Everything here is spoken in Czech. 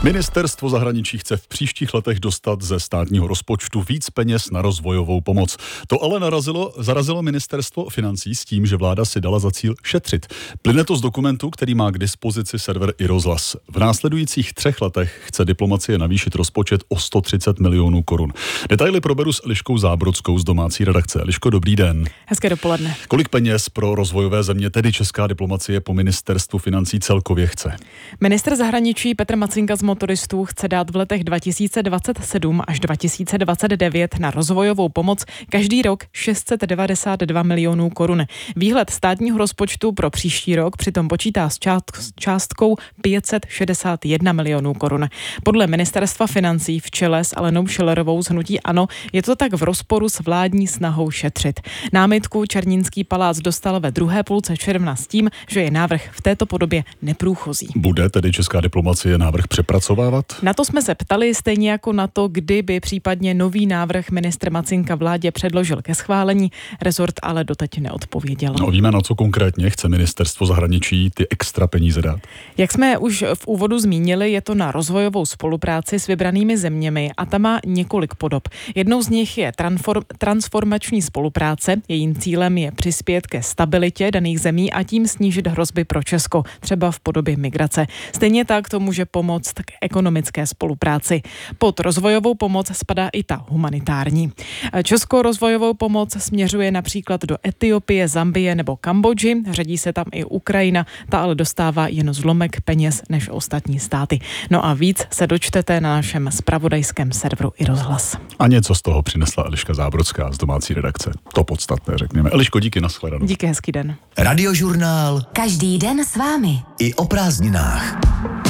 Ministerstvo zahraničí chce v příštích letech dostat ze státního rozpočtu víc peněz na rozvojovou pomoc. To ale zarazilo ministerstvo financí s tím, že vláda si dala za cíl šetřit. Plyne to z dokumentu, který má k dispozici server iRozhlas. V následujících 3 letech chce diplomacie navýšit rozpočet o 130 milionů korun. Detaily proberu s Eliškou Zábrodskou z domácí redakce. Eliško, dobrý den. Hezké dopoledne. Kolik peněz pro rozvojové země, tedy česká diplomacie, po ministerstvu financí celkově chce? Ministr zahraničí Petr Macinka z Motoristů chce dát v letech 2027 až 2029 na rozvojovou pomoc každý rok 692 milionů korun. Výhled státního rozpočtu pro příští rok přitom počítá s částkou 561 milionů korun. Podle ministerstva financí v čele s Alenou Schillerovou z hnutí ANO je to tak v rozporu s vládní snahou šetřit. Námitku Černínský palác dostal ve druhé půlce června s tím, že je návrh v této podobě neprůchozí. Bude tedy česká diplomacie návrh přepracovávat? Na to jsme se ptali, stejně jako na to, kdy by případně nový návrh ministr Macinka vládě předložil ke schválení. Rezort ale doteď neodpověděl. No, víme, na co konkrétně chce ministerstvo zahraničí ty extra peníze dát? Jak jsme už v úvodu zmínili, je to na rozvojovou spolupráci s vybranými zeměmi a ta má několik podob. Jednou z nich je transformační spolupráce. Jejím cílem je přispět ke stabilitě daných zemí a tím snížit hrozby pro Česko, třeba v podobě migrace. Stejně tak to může pomoct k ekonomické spolupráci. Pod rozvojovou pomoc spadá i ta humanitární. Českou rozvojovou pomoc směřuje například do Etiopie, Zambie nebo Kambodži. Řadí se tam i Ukrajina, ta ale dostává jen zlomek peněz než ostatní státy. No a víc se dočtete na našem zpravodajském serveru iRozhlas. A něco z toho přinesla Eliška Zábrodská z domácí redakce. To podstatné, řekněme. Eliško, díky, nashledanou. Díky, hezký den. Radiožurnál. Každý den s vámi. I o prázdninách.